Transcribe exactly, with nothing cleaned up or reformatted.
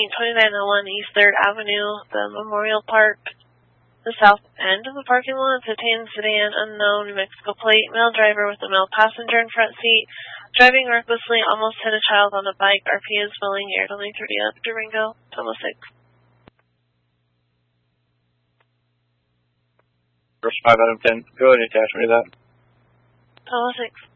twenty-nine oh one East third Avenue, the Memorial Park, the south end of the parking lot. Detained sedan, unknown, New Mexico plate, male driver with a male passenger in front seat, driving recklessly, almost hit a child on a bike. R P is willing, air only thirty up, Durango, Tomo six. First five out of ten, go ahead and attach me to that. Tomo six.